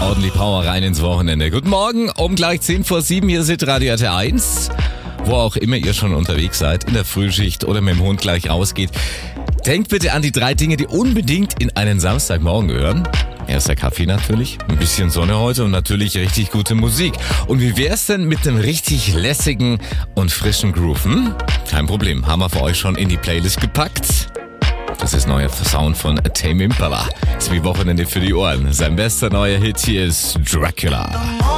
Ordentlich Power rein ins Wochenende. Guten Morgen, um gleich 10 vor 7, hier sind Radio RT1. Wo auch immer ihr schon unterwegs seid, in der Frühschicht oder mit dem Hund gleich rausgeht. Denkt bitte an die 3 Dinge, die unbedingt in einen Samstagmorgen gehören. Erster Kaffee natürlich, ein bisschen Sonne heute und natürlich richtig gute Musik. Und wie wär's denn mit einem richtig lässigen und frischen Groove? Kein Problem, haben wir für euch schon in die Playlist gepackt. Das ist neuer Sound von Tame Impala. Ist wie Wochenende für die Ohren. Sein bester neuer Hit hier ist Dracula.